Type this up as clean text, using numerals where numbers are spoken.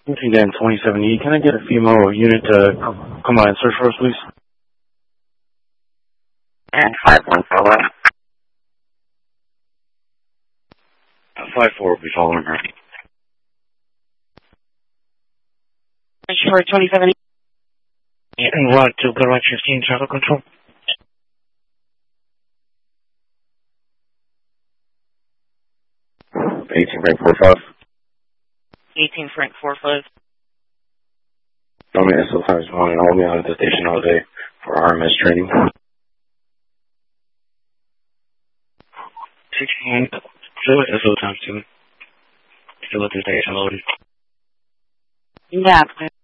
Again, 27E. Can I get a female unit to come by and search for us, please? And 514. 5-4 will be following her. For 27E. And Rod to go right 15 traffic control. 18 Frank 45. 18 Frank 45. Tell me SL times 1 and hold me on at the station all day for RMS training. 16. Still at SL times 2. Still at the station loaded. Yeah.